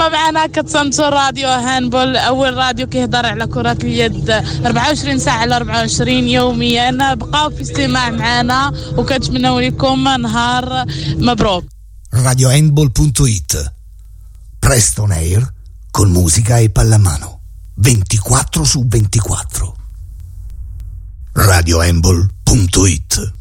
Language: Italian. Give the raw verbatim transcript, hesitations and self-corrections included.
كما معنا كتصنتو راديو هاندبول أول راديو كيهضر على كرة اليد أربعة وعشرين ساعة على أربعة وعشرين يوميا. بقاو في استماع معنا وكنتمنوا لكم نهار مبروك. radio handball punto it, presto on air con musica e pallamano ventiquattro su ventiquattro. radio handball punto it